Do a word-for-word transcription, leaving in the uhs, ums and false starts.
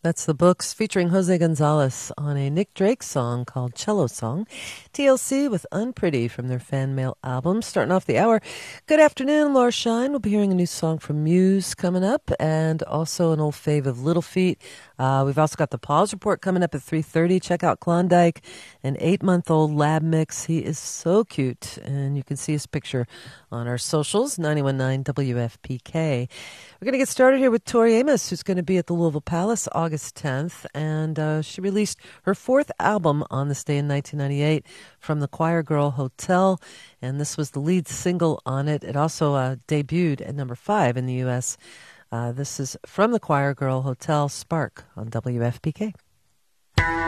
That's The Books featuring Jose Gonzalez on a Nick Drake song called Cello Song. T L C with Unpretty from their fan mail album. Starting off the hour. Good afternoon, Laura Shine. We'll be hearing a new song from Muse coming up, and also an old fave of Little Feat. Uh, we've also got the Pause Report coming up at three thirty. Check out Klondike, an eight-month-old lab mix. He is so cute, and you can see his picture on our socials, ninety-one point nine W F P K. We're going to get started here with Tori Amos, who's going to be at the Louisville Palace August tenth, and uh, she released her fourth album on this day in nineteen ninety-eight from the Choir Girl Hotel, and this was the lead single on it. It also uh, debuted at number five in the U S Uh, this is from the Choir Girl Hotel, Spark on W F P K.